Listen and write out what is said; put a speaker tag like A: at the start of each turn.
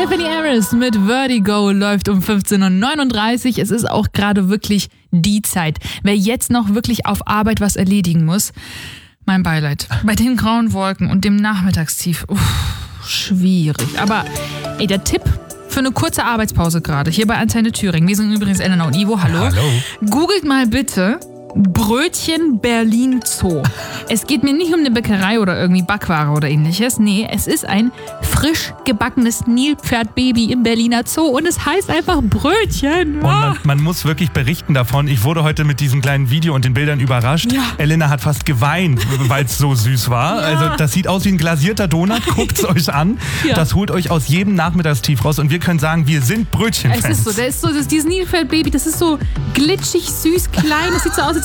A: Tiffany Harris mit Vertigo läuft um 15.39 Uhr. Es ist auch gerade wirklich die Zeit. Wer jetzt noch wirklich auf Arbeit was erledigen muss, mein Beileid. Bei den grauen Wolken und dem Nachmittagstief, schwierig. Aber der Tipp für eine kurze Arbeitspause gerade, hier bei Antenne Thüringen. Wir sind übrigens Elena und Ivo, hallo. Googelt mal bitte Brötchen Berlin Zoo. Es geht mir nicht um eine Bäckerei oder irgendwie Backware oder ähnliches. Nee, es ist ein frisch gebackenes Nilpferdbaby im Berliner Zoo und es heißt einfach Brötchen.
B: Und man muss wirklich berichten davon. Ich wurde heute mit diesem kleinen Video und den Bildern überrascht. Ja. Elena hat fast geweint, weil es so süß war. Ja. Also das sieht aus wie ein glasierter Donut. Guckt es euch an. Ja. Das holt euch aus jedem Nachmittagstief raus und wir können sagen, wir sind Brötchenfans.
A: Es ist so, dieses Nilpferdbaby, das ist so glitschig, süß, klein. Das sieht so aus,